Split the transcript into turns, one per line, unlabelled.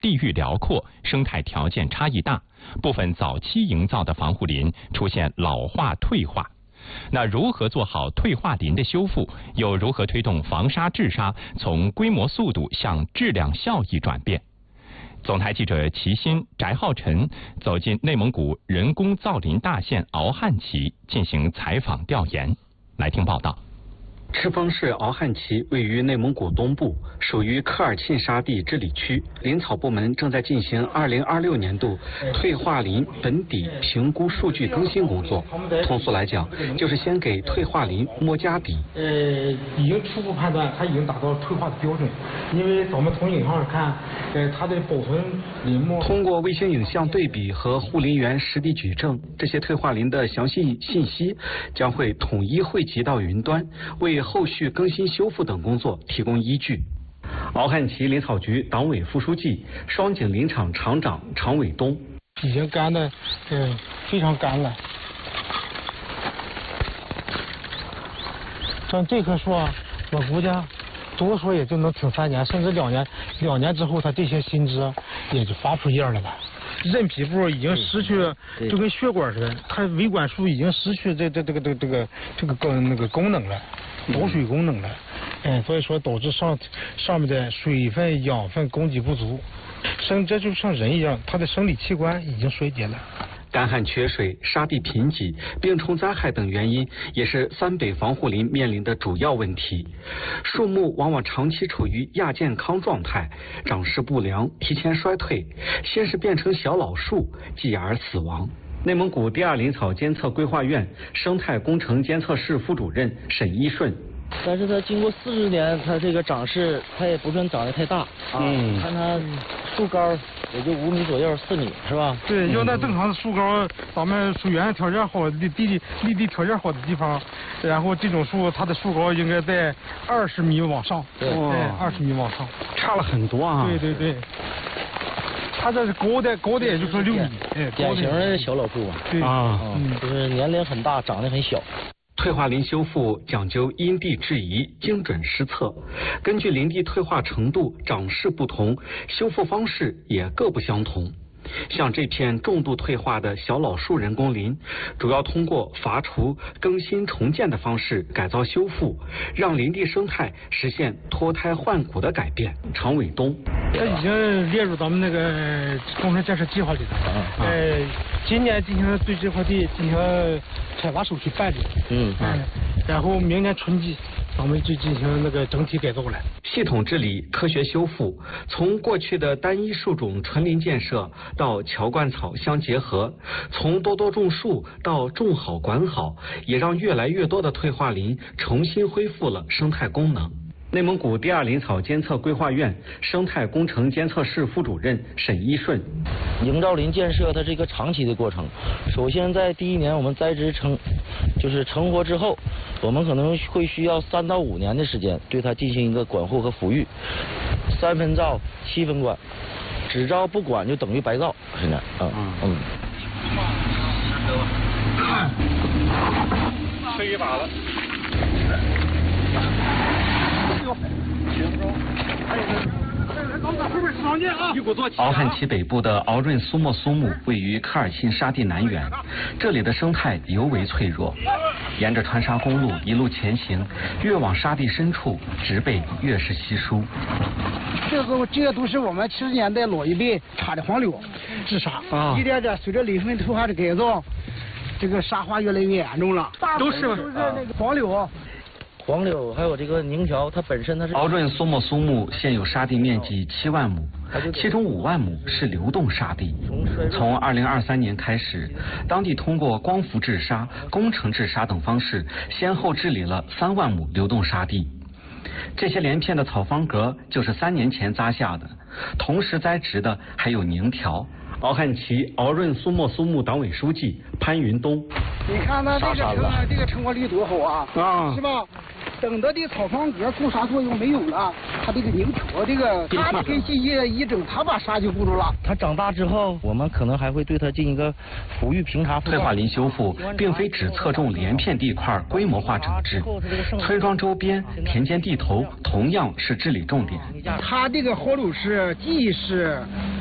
地域辽阔，生态条件差异大，部分早期营造的防护林出现老化退化。那如何做好退化林的修复，又如何推动防沙治沙从规模速度向质量效益转变？总台记者齐鑫、翟浩晨走进内蒙古人工造林大县敖汉旗进行采访调研，来听报道。
赤峰市敖汉旗位于内蒙古东部，属于科尔沁沙地治理区。林草部门正在进行2026年度退化林本底评估数据更新工作。通俗来讲，就是先给退化林摸家底。
已经初步判断它已经达到退化的标准，因为咱们从影像上看，它的保存林木。
通过卫星影像对比和护林员实地举证，这些退化林的详细信息将会统一汇集到云端，为后续更新修复等工作提供依据。敖汉旗林草局党委副书记、双井林场厂长常伟东：
已经干的，非常干了。像这棵树啊，我估计多说也就能挺3年，甚至2年，2年之后它这些新枝也就发不出叶了吧。韧皮部已经失去，就跟血管似的，它维管束已经失去这个功能了，导水功能了，所以说导致上面的水分、养分供给不足，这就像人一样，它的生理器官已经衰竭了。
干旱缺水、沙地贫瘠、病虫灾害等原因，也是三北防护林面临的主要问题。树木往往长期处于亚健康状态，长势不良，提前衰退，先是变成小老树，继而死亡。内蒙古第2林草监测规划院生态工程监测室副主任沈一顺：
但是它经过40年，它这个长势，它也不算长得太大啊。看它树高也就5米左右，4米是吧？
对，要在正常的树高，咱们水源条件好、立地条件好的地方，然后这种树它的树高应该在20米往上。对，20米往上，
差了很多啊。
对。它这是高的也就是6米，
典型的小老树嘛。
对啊，
就是年龄很大，长得很小。
退化林修复讲究因地制宜、精准施策，根据林地退化程度、长势不同，修复方式也各不相同。像这片重度退化的小老树人工林，主要通过伐除、更新、重建的方式改造修复，让林地生态实现脱胎换骨的改变。常伟东：
它已经列入咱们那个工程建设计划里了。今年进行对这块地进行采伐手续办理。然后明年春季咱们就进行那个整体改造了。
系统治理、科学修复，从过去的单一树种纯林建设到乔灌草相结合，从多种树到种好管好，也让越来越多的退化林重新恢复了生态功能。内蒙古第2林草监测规划院生态工程监测室副主任沈一顺：
营造林建设它是一个长期的过程，首先在第1年我们栽植成活之后，我们可能会需要3到5年的时间对它进行一个管护和抚育，3分造7分管，只造不管就等于白造，现在
吹一把了。
敖汉旗北部的敖润苏莫苏木位于科尔沁沙地南缘，这里的生态尤为脆弱。沿着川沙公路一路前行，越往沙地深处，植被越是稀疏。
这个都是我们70年代老一辈插的黄柳治沙，一点点随着林分退化的改造，这个沙化越来越严重了。
都是
那个黄柳。
黄柳还有这个宁条，它本身它是
敖润苏莫苏木现有沙地面积7万亩，其中5万亩是流动沙地。从2023年开始，当地通过光伏治沙、工程治沙等方式，先后治理了3万亩流动沙地。这些连片的草方格就是3年前扎下的，同时栽植的还有宁条。敖汉旗敖润苏莫苏木党委书记潘云东：
你看它这个成活率多好啊！是吧？ 等到的草房格做啥作用没有了，它这个牛条这个它天气一整，它把沙就固住了。
它长大之后，我们可能还会对它进行一个抚育平查。
退化林修复并非只侧重连片地块规模化整治，村庄周边田间地头同样是治理重点。
它这个好柳是既是